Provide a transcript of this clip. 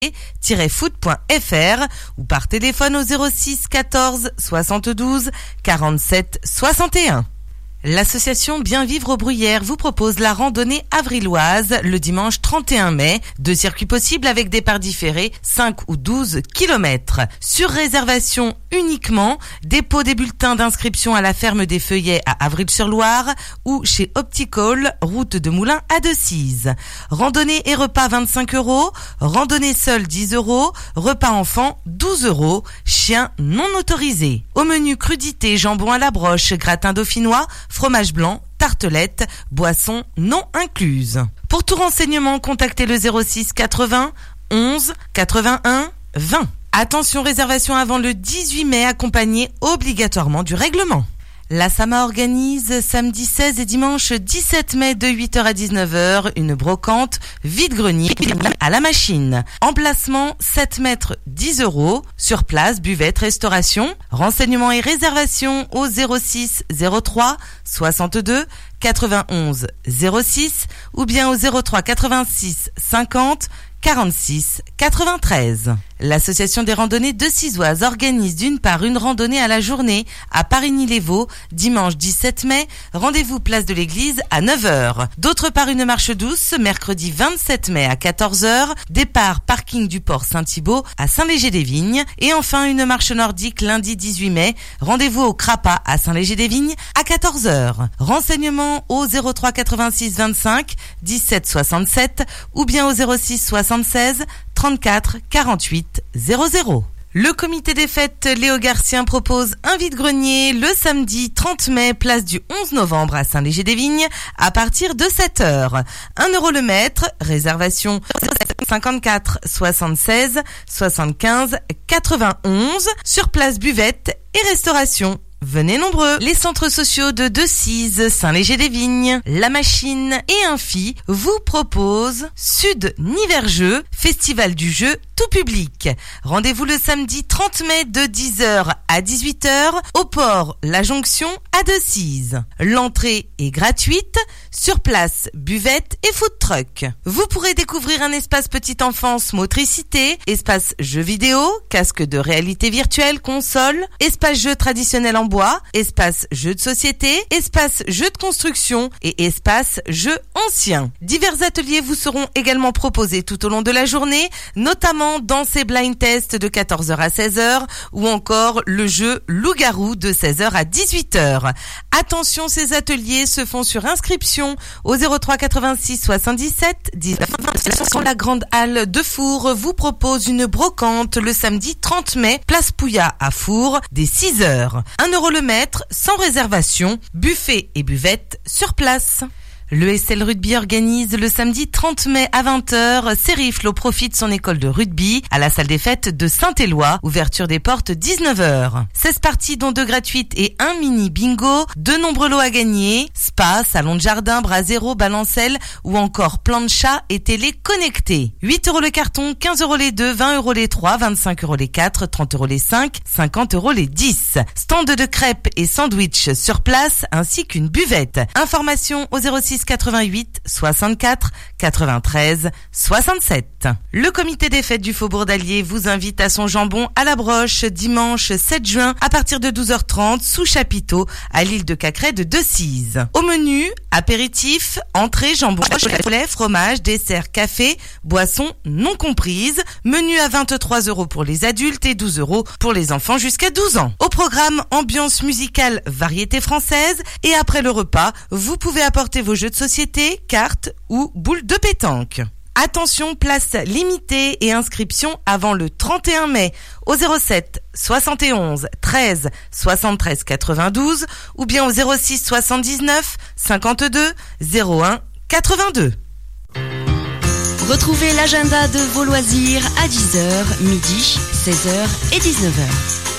foot.fr ou par téléphone au 06 14 72 47 61. L'association Bien Vivre aux Bruyères vous propose la randonnée avrilloise le dimanche 31 mai. 2 circuits possibles avec départ différé, 5 ou 12 km. Sur réservation uniquement, dépôt des bulletins d'inscription à la ferme des Feuillets à Avril-sur-Loire ou chez Opticall, route de Moulins à Decize. Randonnée et repas 25 €, randonnée seule 10 €, repas enfant 12 €, chien non autorisé. Au menu crudité, jambon à la broche, gratin dauphinois, fromage blanc, tartelette, boissons non incluses. Pour tout renseignement, contactez le 06 80 11 81 20. Attention, réservation avant le 18 mai, accompagné obligatoirement du règlement. La SAMA organise samedi 16 et dimanche 17 mai de 8h à 19h une brocante vide-grenier à la machine. Emplacement 7 mètres 10 €. Sur place, buvette, restauration. Renseignements et réservations au 06 03 62 91 06 ou bien au 03 86 50 46 93. L'association des randonnées de Cizoise organise d'une part une randonnée à la journée à Parigny-les-Vaux, dimanche 17 mai, rendez-vous place de l'église à 9h. D'autre part une marche douce, mercredi 27 mai à 14h, départ parking du port Saint-Thibault à Saint-Léger-des-Vignes. Et enfin une marche nordique lundi 18 mai, rendez-vous au Crapa à Saint-Léger-des-Vignes à 14h. Renseignements au 03 86 25 17 67 ou bien au 06 76 34 48 00. Le comité des fêtes Léo Garcien propose un vide-grenier le samedi 30 mai, place du 11 novembre à Saint-Léger-des-Vignes à partir de 7h. 1 € le mètre, réservation 54 76 75 91, sur place buvette et restauration. Venez nombreux. Les centres sociaux de Decize, Saint-Léger-des-Vignes, La Machine et Infi vous proposent Sud Nivergeux, festival du jeu tout public. Rendez-vous le samedi 30 mai de 10h à 18h au port La Jonction à Decize. L'entrée est gratuite. Sur place, buvette et food truck. Vous pourrez découvrir un espace petite enfance motricité, espace jeux vidéo, casque de réalité virtuelle, console, espace jeux traditionnel en bois, espace jeux de société, espace jeux de construction et espace jeux anciens. Divers ateliers vous seront également proposés tout au long de la journée, notamment danse et blind test de 14h à 16h ou encore le jeu loup-garou de 16h à 18h. Attention, ces ateliers se font sur inscription au 03 86 77 19 20. La grande halle de Four vous propose une brocante le samedi 30 mai, place Pouillat à Four, dès 6h. 1 € le mètre, sans réservation, buffet et buvette sur place. Le SL Rugby organise le samedi 30 mai à 20h Sérifle au profit de son école de rugby à la salle des fêtes de Saint-Éloi. Ouverture des portes 19h. 16 parties dont 2 gratuites et un mini bingo. De nombreux lots à gagner. Spa, salon de jardin, bras zéro, balancelle ou encore plancha et télé connectée. 8 € le carton, 15 € les 2, 20 € les 3, 25 € les 4, 30 € les 5, 50 € les 10. Stand de crêpes et sandwich sur place ainsi qu'une buvette. Information au 06 88 64 93 67. Le comité des fêtes du Faubourg d'Allier vous invite à son jambon à la broche dimanche 7 juin à partir de 12h30 sous chapiteau à l'île de Cacrès de Decize. Au menu, apéritif, entrée, jambon, poulet, fromage, dessert, café, boissons non comprises. Menu à 23 € pour les adultes et 12 € pour les enfants jusqu'à 12 ans. Au programme, ambiance musicale, variété française et après le repas, vous pouvez apporter vos jeux de société, cartes ou boules de pétanque. Attention, place limitée et inscription avant le 31 mai au 07 71 13 73 92 ou bien au 06 79 52 01 82. Retrouvez l'agenda de vos loisirs à 10h, midi, 16h et 19h.